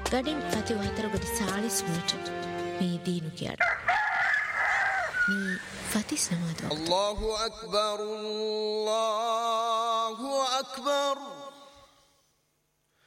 ගඩින් පති වහතරගොඩ 40 metre මේ දීනු කියාට මේ ෆතිස් නමාද වක්ත අල්ලාහු අක්බර් අල්ලාහු අක්බර්